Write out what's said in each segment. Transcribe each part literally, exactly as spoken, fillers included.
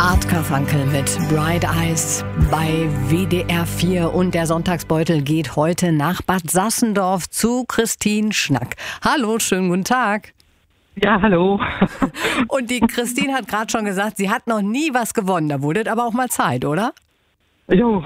Art Carfunkel mit Bright Eyes bei W D R vier und der Sonntagsbeutel geht heute nach Bad Sassendorf zu Christine Schnack. Hallo, schönen guten Tag. Ja, hallo. Und die Christine hat gerade schon gesagt, sie hat noch nie was gewonnen. Da wurde es aber auch mal Zeit, oder? Jo.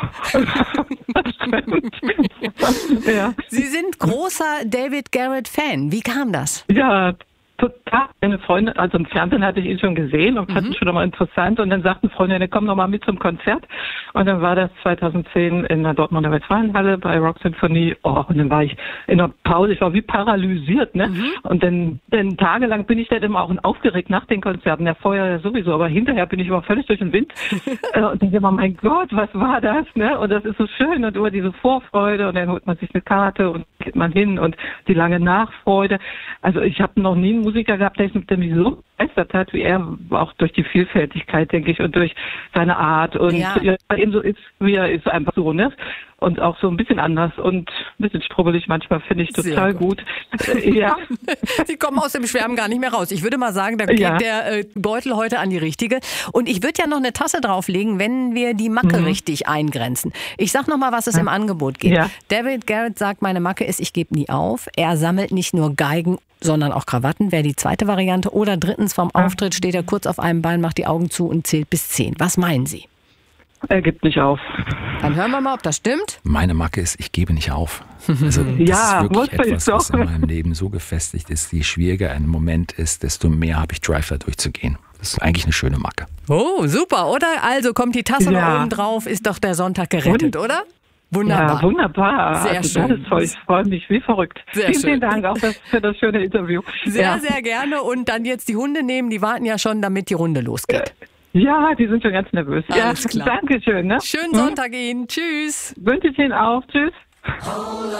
Ja. Sie sind großer David Garrett-Fan. Wie kam das? Ja, total. Meine Freundin, also im Fernsehen hatte ich ihn schon gesehen und fand ihn Mhm. schon mal interessant. Und dann sagten Freundinnen, komm noch mal mit zum Konzert. Und dann war das zweitauszehn in der Dortmunder Westfalenhalle bei Rock Symphonie. Oh, und dann war ich in der Pause, ich war wie paralysiert, ne? Mhm. Und dann, dann tagelang bin ich dann immer auch aufgeregt nach den Konzerten. Ja, vorher sowieso, aber hinterher bin ich immer völlig durch den Wind. Äh, und denke immer, mein Gott, was war das, ne? Und das ist so schön und über diese Vorfreude und dann holt man sich eine Karte und geht man hin und die lange Nachfreude. Also ich habe noch nie einen Musiker gehabt, der mich so begeistert hat, wie er, auch durch die Vielfältigkeit, denke ich, und durch seine Art und Ja. ja, eben so ist, wie er ist, einfach so, ne? Und auch so ein bisschen anders und ein bisschen strubbelig manchmal, finde ich Sehr total gut. Äh, ja. Sie kommen aus dem Schwärmen gar nicht mehr raus. Ich würde mal sagen, da geht Ja. der äh, Beutel heute an die richtige. Und ich würde ja noch eine Tasse drauflegen, wenn wir die Macke Mhm. richtig eingrenzen. Ich sag noch mal, was es im Angebot gibt. Ja. David Garrett sagt, meine Macke ist, ich gebe nie auf. Er sammelt nicht nur Geigen, sondern auch Krawatten, wäre die zweite Variante. Oder drittens, vom Auftritt steht er kurz auf einem Bein, macht die Augen zu und zählt bis zehn. Was meinen Sie? Er gibt nicht auf. Dann hören wir mal, ob das stimmt. Meine Macke ist, ich gebe nicht auf. Also das Ja, ist wirklich wusste ich etwas, was doch. in meinem Leben so gefestigt ist. Je schwieriger ein Moment ist, desto mehr habe ich Drive da durchzugehen. Das ist eigentlich eine schöne Macke. Oh, super, oder? Also kommt die Tasse Ja. noch oben drauf, ist doch der Sonntag gerettet, Und? oder? Wunderbar. Ja, wunderbar. Sehr also, schön. Das ist toll. Ich freue mich wie verrückt. Sehr vielen, schön. vielen Dank auch das, für das schöne Interview. Sehr, ja. sehr gerne. Und dann jetzt die Hunde nehmen, die warten ja schon, damit die Runde losgeht. Ja, die sind schon ganz nervös. Alles ja, klar. Danke schön. Ne? Schönen Sonntag Ihnen. Tschüss. Wünsche ich Ihnen auch. Tschüss.